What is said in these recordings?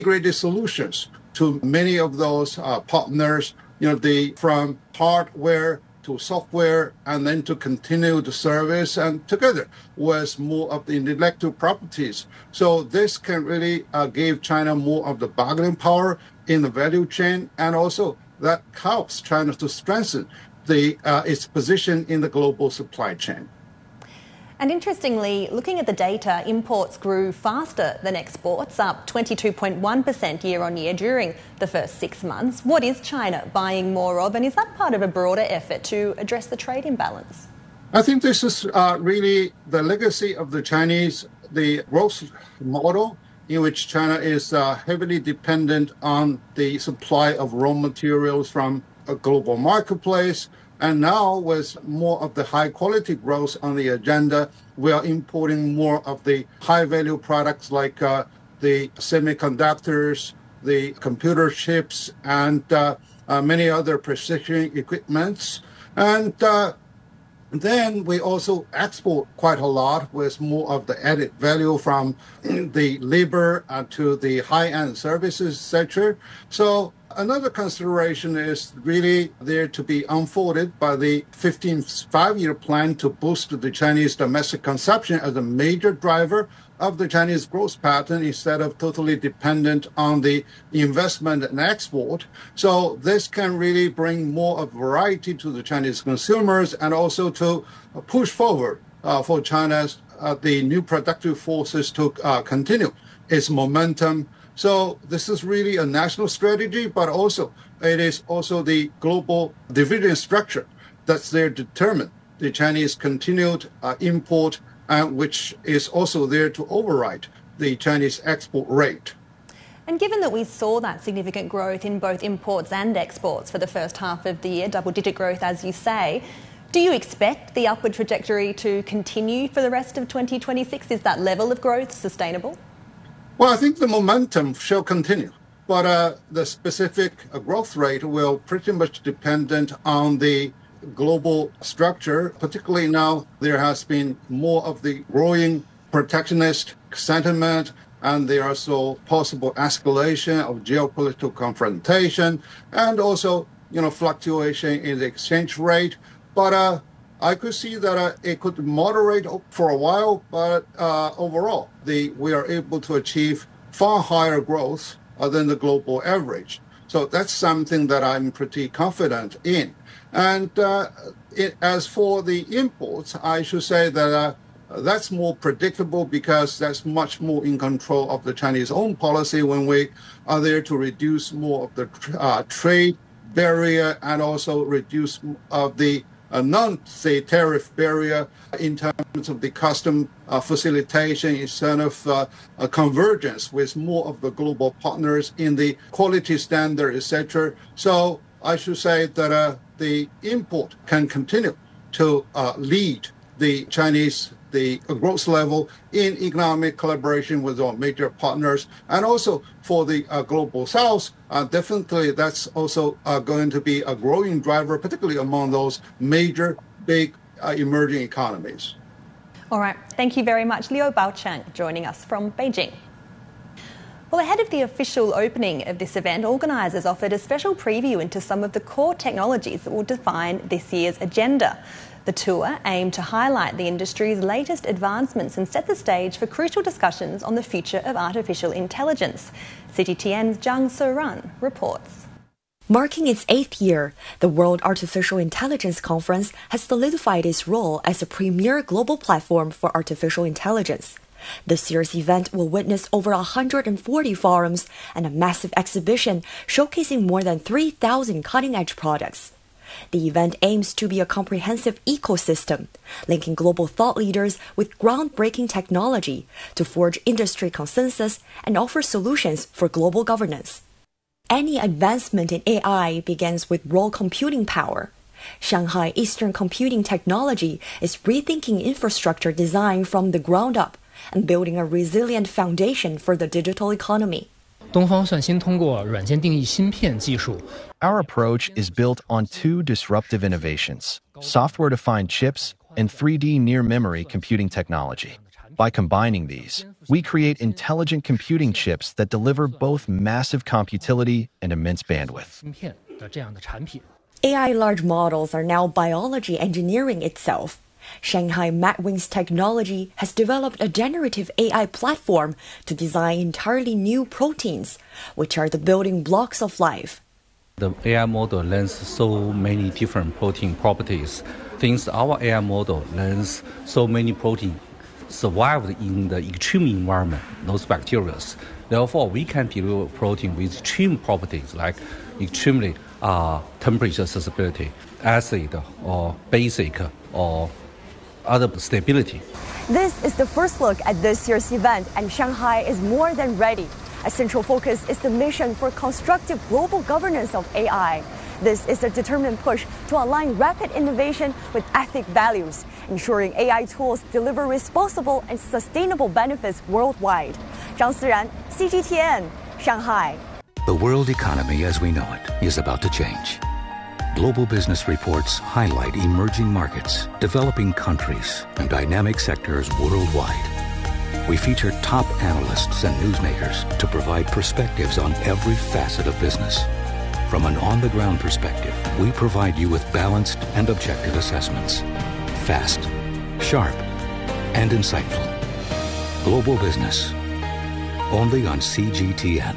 integrated solutions to many of those partners, from hardware to software, and then to continue the service and together with more of the intellectual properties. So this can really give China more of the bargaining power in the value chain, and also that helps China to strengthen its position in the global supply chain. And interestingly, looking at the data, imports grew faster than exports, up 22.1% year on year during the first 6 months. What is China buying more of, and is that part of a broader effort to address the trade imbalance? I think this is really the legacy of the Chinese, the growth model, in which China is heavily dependent on the supply of raw materials from a global marketplace. And now with more of the high quality growth on the agenda, we are importing more of the high value products like the semiconductors, the computer chips, and many other precision equipments. And then we also export quite a lot with more of the added value from the labor to the high-end services sector. So another consideration is really there to be unfolded by the 15th five-year plan to boost the Chinese domestic consumption as a major driver of the Chinese growth pattern instead of totally dependent on the investment and export. So this can really bring more of variety to the Chinese consumers and also to push forward for China's the new productive forces to continue its momentum. So this is really a national strategy, but also it is also the global division structure that's there to determine the Chinese continued import, which is also there to override the Chinese export rate. And given that we saw that significant growth in both imports and exports for the first half of the year, double-digit growth, as you say, do you expect the upward trajectory to continue for the rest of 2026? Is that level of growth sustainable? Well, I think the momentum shall continue, but the specific growth rate will pretty much dependent on the global structure. Particularly now, there has been more of the growing protectionist sentiment, and there are also possible escalation of geopolitical confrontation, and also, fluctuation in the exchange rate. But I could see that it could moderate for a while, but overall, we are able to achieve far higher growth than the global average. So that's something that I'm pretty confident in. And as for the imports, I should say that that's more predictable because that's much more in control of the Chinese own policy when we are there to reduce more of the trade barrier and also reduce of the non-tariff barrier in terms of the custom facilitation instead of convergence with more of the global partners in the quality standard, etc. So I should say that the import can continue to lead the Chinese the growth level in economic collaboration with our major partners, and also for the global south, definitely that's also going to be a growing driver, particularly among those major, big emerging economies. All right, thank you very much. Liu Baochang joining us from Beijing. Well, ahead of the official opening of this event, organisers offered a special preview into some of the core technologies that will define this year's agenda. The tour aimed to highlight the industry's latest advancements and set the stage for crucial discussions on the future of artificial intelligence. CGTN's Zhang Seran reports. Marking its 8th year, the World Artificial Intelligence Conference has solidified its role as a premier global platform for artificial intelligence. This year's event will witness over 140 forums and a massive exhibition showcasing more than 3,000 cutting-edge products. The event aims to be a comprehensive ecosystem, linking global thought leaders with groundbreaking technology to forge industry consensus and offer solutions for global governance. Any advancement in AI begins with raw computing power. Shanghai Eastern Computing Technology is rethinking infrastructure design from the ground up and building a resilient foundation for the digital economy. Our approach is built on two disruptive innovations: software-defined chips and 3D near-memory computing technology. By combining these, we create intelligent computing chips that deliver both massive computility and immense bandwidth. AI large models are now biology engineering itself. Shanghai MadWings Technology has developed a generative AI platform to design entirely new proteins, which are the building blocks of life. The AI model learns so many different protein properties. Since our AI model learns so many proteins survived in the extreme environment, those bacteria. Therefore, we can develop protein with extreme properties like extremely temperature sensibility, acid or basic or other stability. This is the first look at this year's event, and Shanghai is more than ready. A central focus is the mission for constructive global governance of AI. This is a determined push to align rapid innovation with ethic values, ensuring AI tools deliver responsible and sustainable benefits worldwide. Zhang Siran, CGTN, Shanghai. The world economy as we know it is about to change. Global business reports highlight emerging markets, developing countries, and dynamic sectors worldwide. We feature top analysts and newsmakers to provide perspectives on every facet of business. From an on-the-ground perspective, we provide you with balanced and objective assessments. Fast, sharp, and insightful. Global business. Only on CGTN.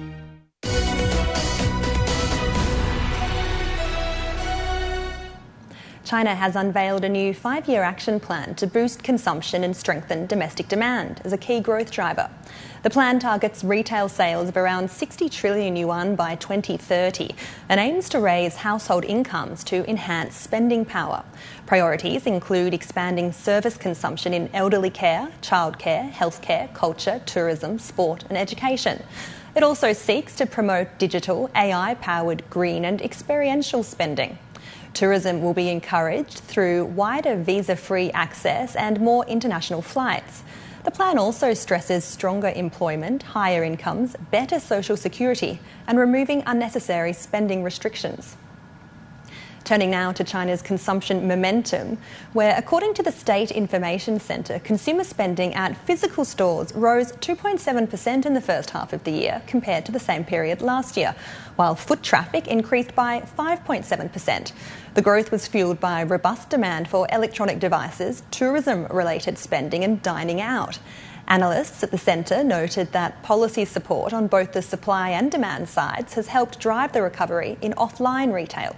China has unveiled a new 5-year action plan to boost consumption and strengthen domestic demand as a key growth driver. The plan targets retail sales of around 60 trillion yuan by 2030 and aims to raise household incomes to enhance spending power. Priorities include expanding service consumption in elderly care, childcare, healthcare, culture, tourism, sport and education. It also seeks to promote digital, AI-powered green and experiential spending. Tourism will be encouraged through wider visa-free access and more international flights. The plan also stresses stronger employment, higher incomes, better social security, and removing unnecessary spending restrictions. Turning now to China's consumption momentum, where, according to the State Information Centre, consumer spending at physical stores rose 2.7% in the first half of the year compared to the same period last year, while foot traffic increased by 5.7%. The growth was fueled by robust demand for electronic devices, tourism-related spending and dining out. Analysts at the centre noted that policy support on both the supply and demand sides has helped drive the recovery in offline retail.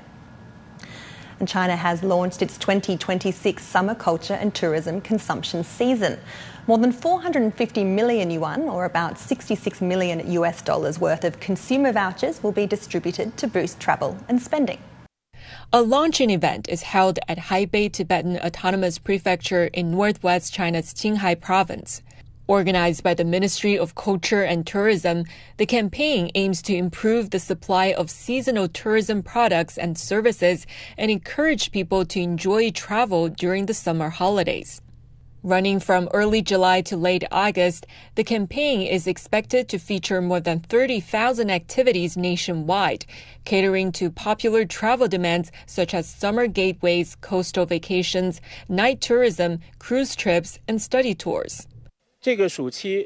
And China has launched its 2026 summer culture and tourism consumption season. More than 450 million yuan, or about $66 million worth of consumer vouchers will be distributed to boost travel and spending. A launching event is held at Haibei Tibetan Autonomous Prefecture in northwest China's Qinghai province. Organized by the Ministry of Culture and Tourism, the campaign aims to improve the supply of seasonal tourism products and services and encourage people to enjoy travel during the summer holidays. Running from early July to late August, the campaign is expected to feature more than 30,000 activities nationwide, catering to popular travel demands such as summer gateways, coastal vacations, night tourism, cruise trips, and study tours. This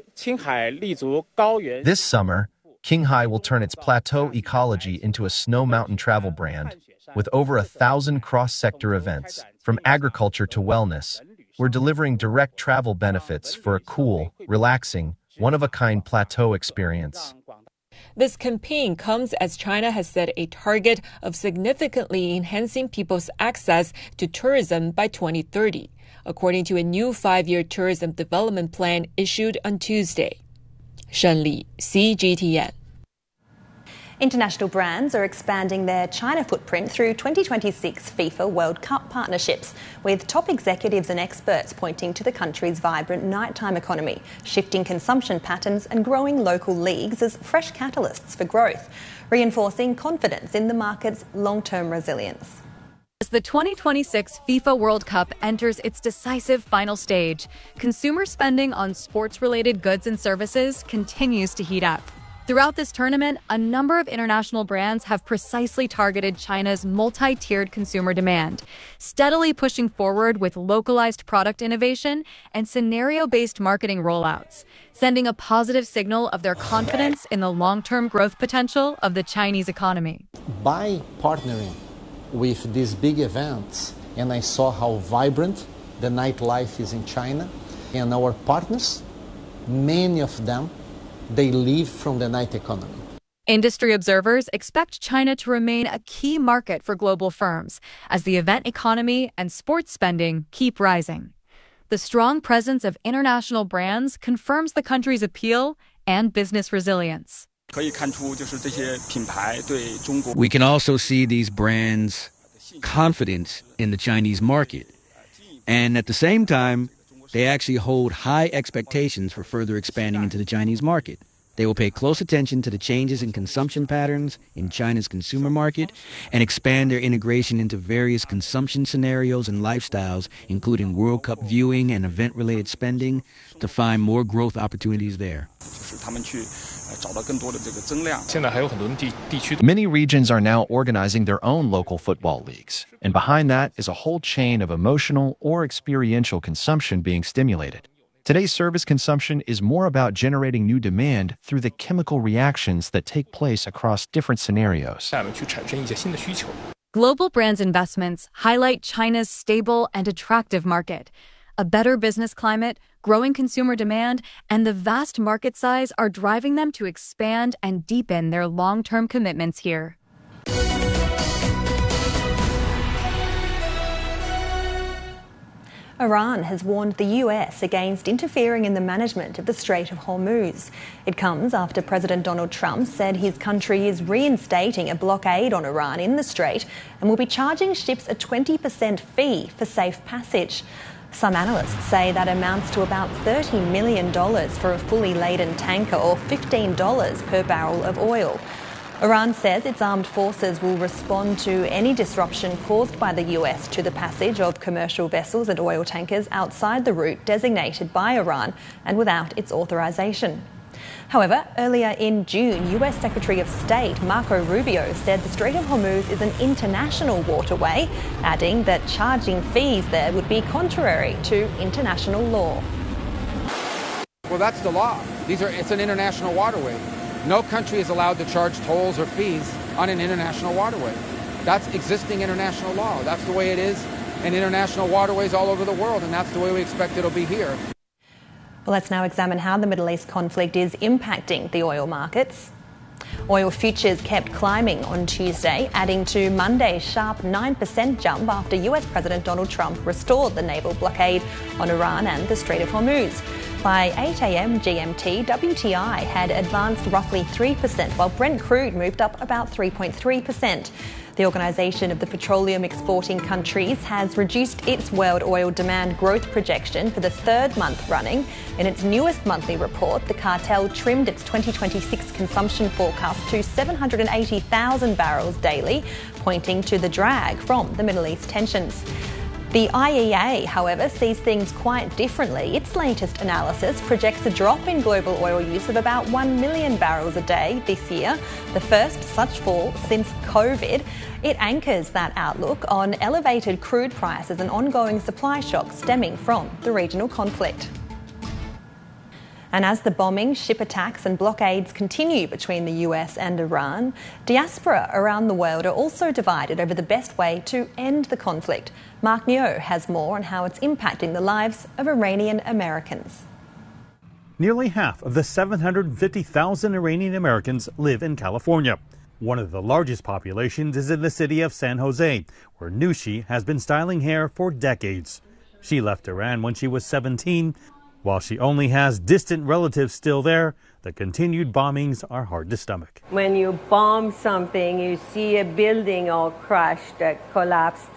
summer, Qinghai will turn its plateau ecology into a snow mountain travel brand. With over 1,000 cross-sector events, from agriculture to wellness, we're delivering direct travel benefits for a cool, relaxing, one-of-a-kind plateau experience. This campaign comes as China has set a target of significantly enhancing people's access to tourism by 2030, according to a new 5-year tourism development plan issued on Tuesday. Shen Li, CGTN. International brands are expanding their China footprint through 2026 FIFA World Cup partnerships, with top executives and experts pointing to the country's vibrant nighttime economy, shifting consumption patterns and growing local leagues as fresh catalysts for growth, reinforcing confidence in the market's long-term resilience. As the 2026 FIFA World Cup enters its decisive final stage, consumer spending on sports-related goods and services continues to heat up. Throughout this tournament, a number of international brands have precisely targeted China's multi-tiered consumer demand, steadily pushing forward with localized product innovation and scenario-based marketing rollouts, sending a positive signal of their confidence in the long-term growth potential of the Chinese economy. By partnering with these big events, and I saw how vibrant the nightlife is in China, and our partners, many of them, they live from the night economy. Industry observers expect China to remain a key market for global firms as the event economy and sports spending keep rising. The strong presence of international brands confirms the country's appeal and business resilience. We can also see these brands' confidence in the Chinese market. And at the same time, they actually hold high expectations for further expanding into the Chinese market. They will pay close attention to the changes in consumption patterns in China's consumer market and expand their integration into various consumption scenarios and lifestyles, including World Cup viewing and event-related spending, to find more growth opportunities there. Many regions are now organizing their own local football leagues, and behind that is a whole chain of emotional or experiential consumption being stimulated. Today's service consumption is more about generating new demand through the chemical reactions that take place across different scenarios. Global brands' investments highlight China's stable and attractive market. A better business climate, growing consumer demand, and the vast market size are driving them to expand and deepen their long-term commitments here. Iran has warned the US against interfering in the management of the Strait of Hormuz. It comes after President Donald Trump said his country is reinstating a blockade on Iran in the strait and will be charging ships a 20% fee for safe passage. Some analysts say that amounts to about $30 million for a fully laden tanker or $15 per barrel of oil. Iran says its armed forces will respond to any disruption caused by the US to the passage of commercial vessels and oil tankers outside the route designated by Iran and without its authorization. However, earlier in June, US Secretary of State Marco Rubio said the Strait of Hormuz is an international waterway, adding that charging fees there would be contrary to international law. Well, that's the law. It's an international waterway. No country is allowed to charge tolls or fees on an international waterway. That's existing international law. That's the way it is in international waterways all over the world, and that's the way we expect it'll be here. Well, let's now examine how the Middle East conflict is impacting the oil markets. Oil futures kept climbing on Tuesday, adding to Monday's sharp 9% jump after US President Donald Trump restored the naval blockade on Iran and the Strait of Hormuz. By 8 a.m. GMT, WTI had advanced roughly 3%, while Brent crude moved up about 3.3%. The Organisation of the Petroleum Exporting Countries has reduced its world oil demand growth projection for the third month running. In its newest monthly report, the cartel trimmed its 2026 consumption forecast to 780,000 barrels daily, pointing to the drag from the Middle East tensions. The IEA, however, sees things quite differently. Its latest analysis projects a drop in global oil use of about 1 million barrels a day this year, the first such fall since COVID. It anchors that outlook on elevated crude prices and ongoing supply shocks stemming from the regional conflict. And as the bombing, ship attacks and blockades continue between the US and Iran, diaspora around the world are also divided over the best way to end the conflict. Mark Neo has more on how it's impacting the lives of Iranian Americans. Nearly half of the 750,000 Iranian Americans live in California. One of the largest populations is in the city of San Jose, where Nushi has been styling hair for decades. She left Iran when she was 17. While she only has distant relatives still there, the continued bombings are hard to stomach. When you bomb something, you see a building all crushed, collapsed.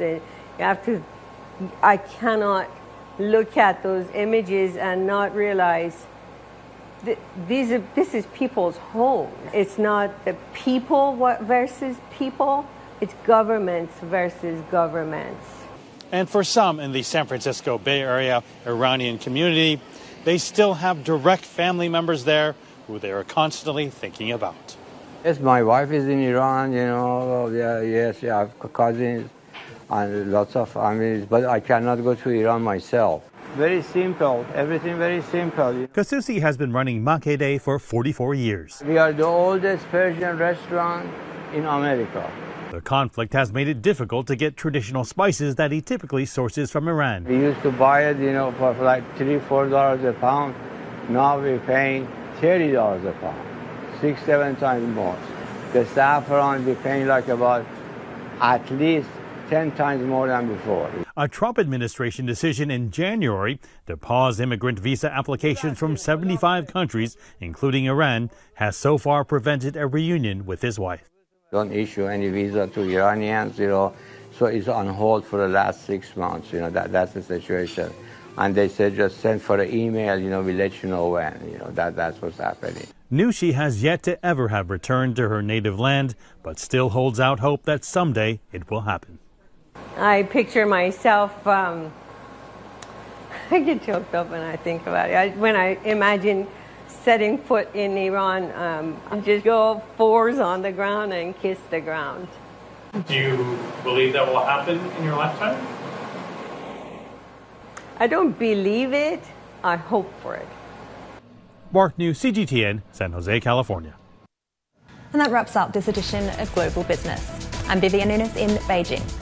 I cannot look at those images and not realize this is people's homes. It's not the people versus people, it's governments versus governments. And for some in the San Francisco Bay Area Iranian community, they still have direct family members there who they are constantly thinking about. Yes, my wife is in Iran, yes, I have cousins and lots of families, but I cannot go to Iran myself. Very simple, everything very simple. Kasusi has been running Makede for 44 years. We are the oldest Persian restaurant in America. The conflict has made it difficult to get traditional spices that he typically sources from Iran. We used to buy it, for like $3-4 a pound. Now we're paying $30 a pound, 6-7 times more. The saffron we're paying like about at least 10 times more than before. A Trump administration decision in January to pause immigrant visa applications from 75 countries, including Iran, has so far prevented a reunion with his wife. Don't issue any visa to Iranians, so it's on hold for the last 6 months, that's the situation. And they said just send for an email, we'll let you know when, that's what's happening. Nushi has yet to ever have returned to her native land, but still holds out hope that someday it will happen. I picture myself, I get choked up when I think about it. When I imagine setting foot in Iran, I just go fours on the ground and kiss the ground. Do you believe that will happen in your lifetime? I don't believe it, I hope for it. Mark New, CGTN, San Jose, California. And that wraps up this edition of Global Business. I'm Vivian Nunes in Beijing.